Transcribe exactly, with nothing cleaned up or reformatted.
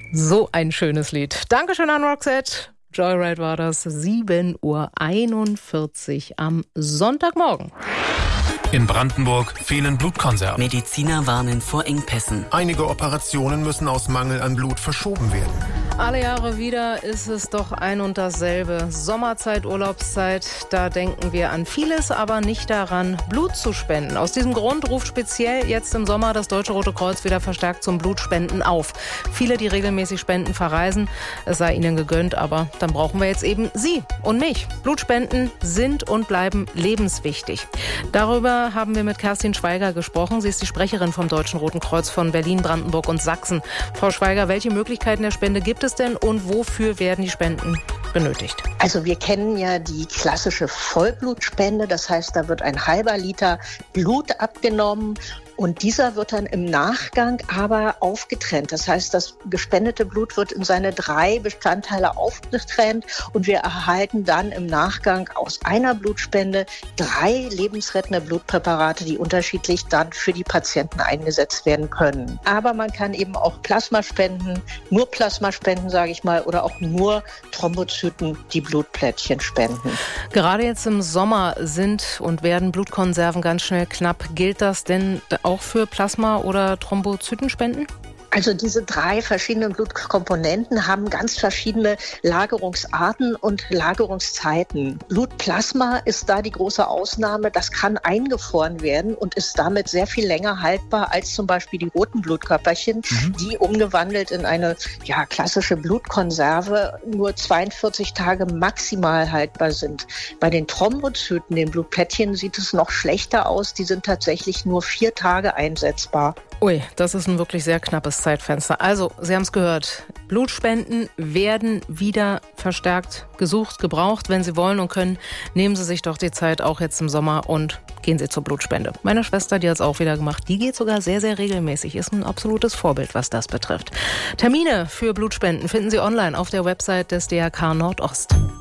So ein schönes Lied. Dankeschön an Roxette. Joyride war das, sieben Uhr einundvierzig am Sonntagmorgen. In Brandenburg fehlen Blutkonserven. Mediziner warnen vor Engpässen. Einige Operationen müssen aus Mangel an Blut verschoben werden. Alle Jahre wieder ist es doch ein und dasselbe. Sommerzeit, Urlaubszeit, da denken wir an vieles, aber nicht daran, Blut zu spenden. Aus diesem Grund ruft speziell jetzt im Sommer das Deutsche Rote Kreuz wieder verstärkt zum Blutspenden auf. Viele, die regelmäßig spenden, verreisen. Es sei ihnen gegönnt, aber dann brauchen wir jetzt eben Sie und mich. Blutspenden sind und bleiben lebenswichtig. Darüber haben wir mit Kerstin Schweiger gesprochen. Sie ist die Sprecherin vom Deutschen Roten Kreuz von Berlin, Brandenburg und Sachsen. Frau Schweiger, welche Möglichkeiten der Spende gibt es denn und wofür werden die Spenden benötigt? Also wir kennen ja die klassische Vollblutspende. Das heißt, da wird ein halber Liter Blut abgenommen. Und dieser wird dann im Nachgang aber aufgetrennt. Das heißt, das gespendete Blut wird in seine drei Bestandteile aufgetrennt und wir erhalten dann im Nachgang aus einer Blutspende drei lebensrettende Blutpräparate, die unterschiedlich dann für die Patienten eingesetzt werden können. Aber man kann eben auch Plasma spenden, nur Plasma spenden, sage ich mal, oder auch nur Thrombozyten, die Blutplättchen spenden. Gerade jetzt im Sommer sind und werden Blutkonserven ganz schnell knapp. Gilt das denn auch für Plasma- oder Thrombozytenspenden? Also diese drei verschiedenen Blutkomponenten haben ganz verschiedene Lagerungsarten und Lagerungszeiten. Blutplasma ist da die große Ausnahme. Das kann eingefroren werden und ist damit sehr viel länger haltbar als zum Beispiel die roten Blutkörperchen, mhm. die umgewandelt in eine ja, klassische Blutkonserve nur zweiundvierzig Tage maximal haltbar sind. Bei den Thrombozyten, den Blutplättchen, sieht es noch schlechter aus. Die sind tatsächlich nur vier Tage einsetzbar. Ui, das ist ein wirklich sehr knappes Zeitfenster. Also, Sie haben es gehört, Blutspenden werden wieder verstärkt gesucht, gebraucht. Wenn Sie wollen und können, nehmen Sie sich doch die Zeit auch jetzt im Sommer und gehen Sie zur Blutspende. Meine Schwester, die hat es auch wieder gemacht. Die geht sogar sehr, sehr regelmäßig. Ist ein absolutes Vorbild, was das betrifft. Termine für Blutspenden finden Sie online auf der Website des D R K Nordost.